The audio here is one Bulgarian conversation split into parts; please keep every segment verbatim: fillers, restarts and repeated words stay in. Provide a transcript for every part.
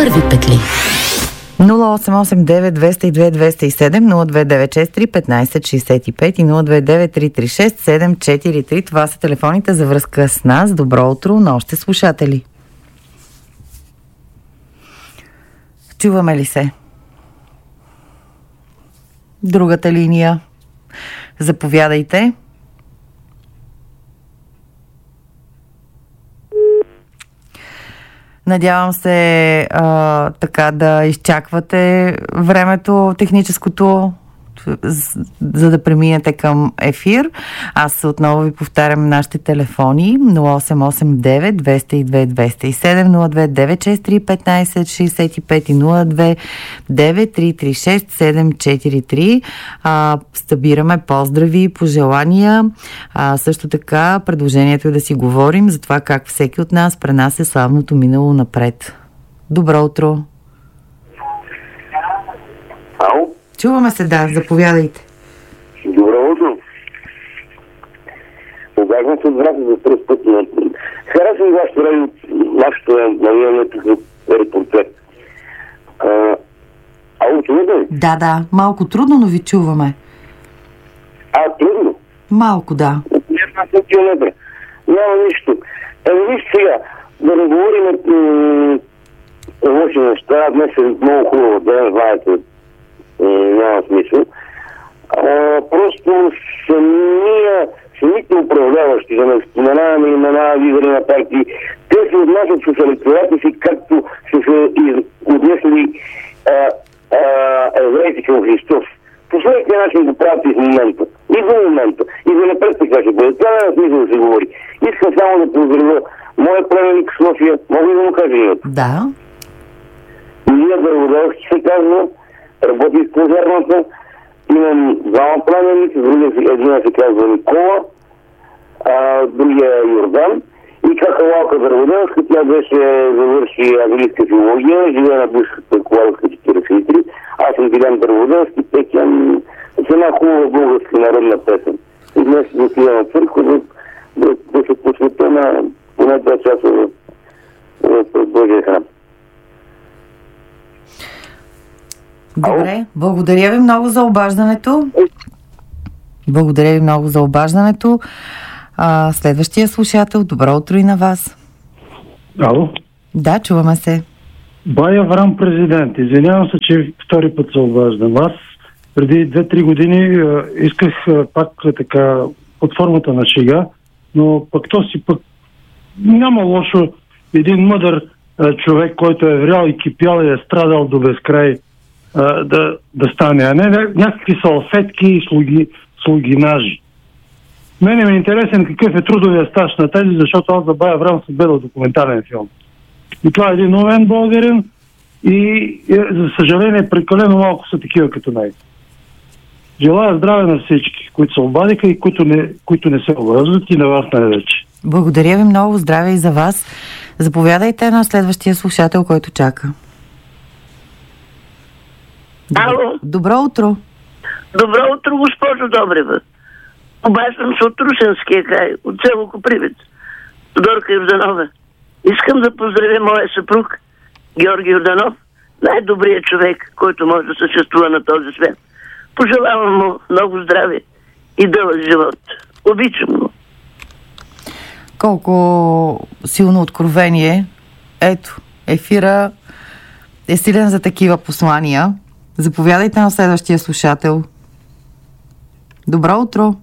първи петли. нула осем осем девет двеста и две двеста и седем, нула две девет шест три петнайсет шейсет и пет и нула две девет три три шест седем четири три. Това са телефоните за връзка с нас. Добро утро на още слушатели. Чуваме ли се? Другата линия. Заповядайте. Надявам се а, така да изчаквате времето техническото, за да преминете към ефир. Аз отново ви повтарям нашите телефони: нула осем осем девет двеста и две двеста и седем, нула две девет шест три петнайсет шейсет и пет и нула две девет три три шест седем четири три. А, събираме поздрави и пожелания. А, също така предложението е да си говорим за това как всеки от нас пренася славното минало напред. Добро утро! Ало? Чуваме се, да, заповядайте. Добро утро. Обаждам се от Враца за пръв път. Харесвам вашето радио, вашето навиване тук репортер. Ало, чувате ли? Да, да, малко трудно, но ви чуваме. А, трудно? Малко, да. петнайсет километра. Няма нищо. Еми, виж сега, да не говорим м- лоши неща. Днес е много хубаво ден, знаете. Няма смисъл. А, просто самия, самите управляващи, да не споменаваме имена, лидери на партии, те се отнасят с електората си, както са се отнесли евреите към Христос. По същия начин го правят и в момента. И до момента. И за напред така ще бъде. Това няма смисъл да се говори. Искам само да поздравя моя племенник в София. Мога ли да му кажа името? Да. Илия Дърводелски се казва. Работи в пожарната. Имам двама племенници. Един се казва Никола, а другия е Йордан. И кака Лалка Дърводелска, тя беше завърши английска филология, живее на бившата Ковалска четирийсет и три. Аз съм Дилян Дърводелски, пекам с една хубава българска народна песен. И днес да отида на църква, да, да, да се посветя на поне два часа в, в, в Божия храм. Добре, благодаря ви много за обаждането. Благодаря ви много за обаждането. А, следващия слушател, добро утро и на вас. Ало? Да, чуваме се. Бая Врам, президент. Извинявам се, че втори път се обаждам. Аз преди две-три години а, исках а, пак а, така под формата на шега, но пък то си пък няма лошо един мъдър а, човек, който е врял и кипял и е страдал до безкрай, а, да, да стане, а не някакви салфетки и слуги, слугинажи. Мене ми е интересен какъв е трудовия стаж на тези, защото аз за Бая Врам съм гледал документален филм. И това е един умен българин и, за съжаление, прекалено малко са такива като най. Желая здраве на всички, които се обадиха и които не, които не се обаждат, и на вас най-вече. Благодаря ви много, здраве и за вас. Заповядайте на следващия слушател, който чака. Ало. Добро утро. Добро утро, госпожо Добрева. Обаждам се от Русенския край, от село Копривец, Дорка Йорданова. Искам да поздравя моя съпруг Георги Йорданов, най-добрият човек, който може да съществува на този свят. Пожелавам му много здраве и дълъг живот. Обичам го. Колко силно откровение. Ето, ефира е силен за такива послания. Заповядайте на следващия слушател. Добро утро.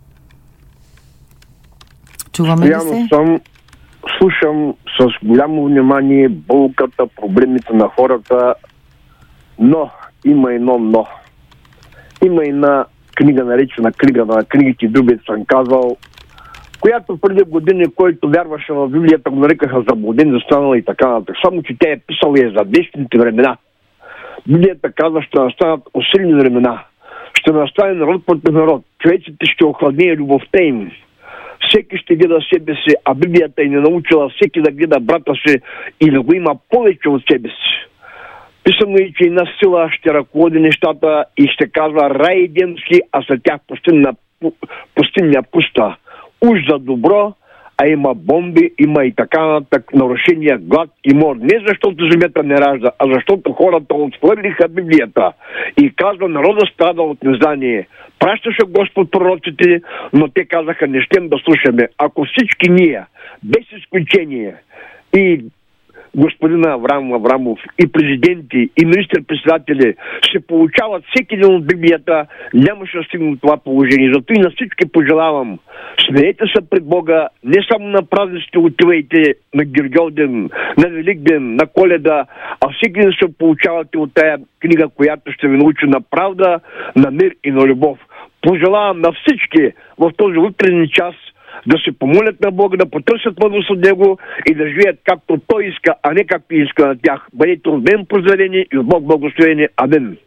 Чуваме ли се? Съм, слушам с голямо внимание болката, проблемите на хората, но има едно но. Има една книга, наречена книга на книгите, другите съм казал, която преди години, който вярваше в Библията, го нарекаха заблуден, застанал и така нататък. Само, че тя е писала и за днешните времена. Библията казва, ще настанат усилни времена. Ще настане народ против народ. Човеците ще охладнее любовта им. Всеки ще гледа себе си, а Библията е не научила всеки да гледа брата си и да го има повече от себе си. Писано е, че една сила ще ръководи нещата и ще казва рай едемски, а след тях пустинна, пустинна пуста. Уж за добро, а има бомби, има и така нататък нарушения, глад и мор. Не защото земята не ражда, а защото хората отхвърлиха Библията и казва, народа страда от незнание. Пращаше Господ пророците, но те казаха, не щем да слушаме. Ако всички ние, без изключение, и господина Аврам Аврамов, и президенти, и министър-председатели се получават всеки ден от Библията, нямаше да стигне това положение. Зато и на всички пожелавам, смеете се пред Бога, не само на празниците отивайте на Гергьовден, на Великден, на Коледа, а всеки ден се получавате от тая книга, която ще ви научи на правда, на мир и на любов. Пожелавам на всички в този утренен час да се помолят на Бога, да потърсят мъдрост от Него и да живеят както Той иска, а не както иска на тях. Бъдете от мен поздравени и от Бог благословени. Амин.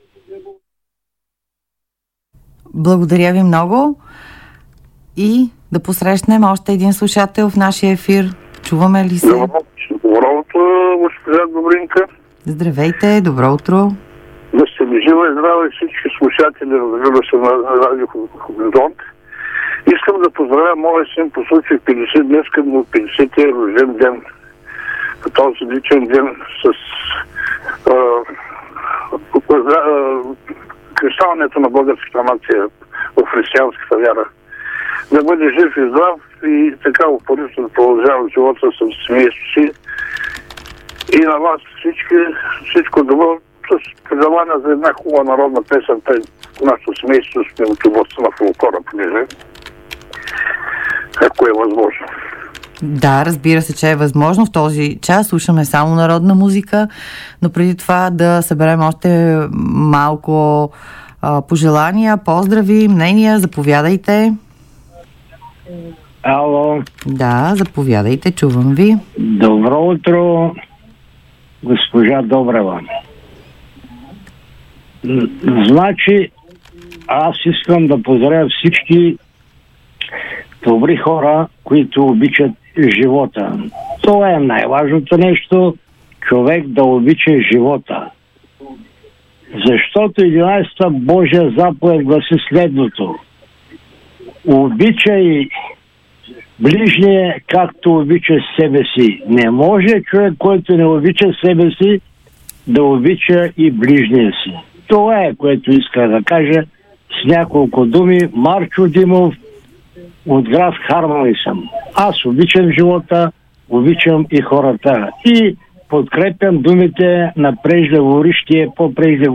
Благодаря ви много и да посрещнем още един слушател в нашия ефир. Чуваме ли се? Добро утро, госпожа Добринка. Здравейте, добро утро. Да сте ми жива и здрава и всички слушатели, разбира се, на Радио Хоризонт. Искам да поздравя моя син по случай петдесет, днес към му петдесетия рожден ден. Този личен ден с кръщаването на българската нация в християнската вяра. Да бъде жив и здрав и така упорито да продължава живота с семейството си. И на вас всички, всичко добро, с предаване за една хубава народна песен, тъй нашето семейство сме от областта на фолклора, понеже ако е възможно. Да, разбира се, че е възможно. В този час слушаме само народна музика, но преди това да съберем още малко а, пожелания, поздрави, мнения. Заповядайте. Ало. Да, заповядайте, чувам ви. Добро утро, госпожа Добрева. Значи, аз искам да поздравя всички добри хора, които обичат живота. Това е най-важното нещо, човек да обича живота. Защото единадесета Божия заповед гласи следното: обичай ближния, както обичаш себе си. Не може човек, който не обича себе си, да обича и ближния си. Това е, което иска да кажа с няколко думи. Марчо Димов от град Харманли съм. Аз обичам живота, обичам и хората. И подкрепям думите на преждеговорившия, по-преждеговорившия